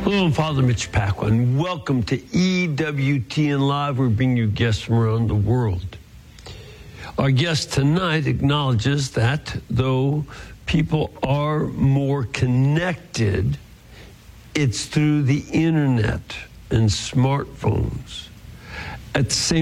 Hello, I'm Father Mitch Paquin. Welcome to EWTN Live. We bring you guests from around the world. Our guest tonight acknowledges that though people are more connected, it's through the internet and smartphones. At the same